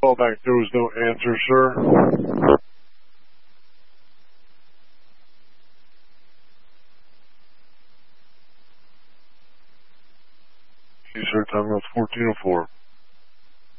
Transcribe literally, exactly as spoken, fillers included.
Call back. There was no answer, sir. You, sir. Time was fourteen oh four.